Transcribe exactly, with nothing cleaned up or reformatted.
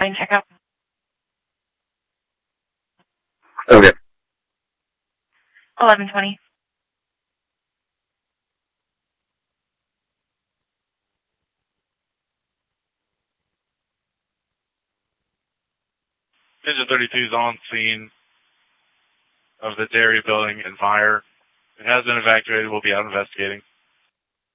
Fine, check out. Okay. eleven twenty. Ninja thirty-two is on scene of the dairy building and fire. It has been evacuated. We'll be out investigating.